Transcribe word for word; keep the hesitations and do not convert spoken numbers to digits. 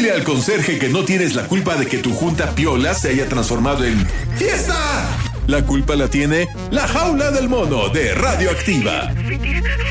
Dile al conserje que no tienes la culpa de que tu junta piola se haya transformado en ¡fiesta! La culpa la tiene La Jaula del Mono de Radioactiva.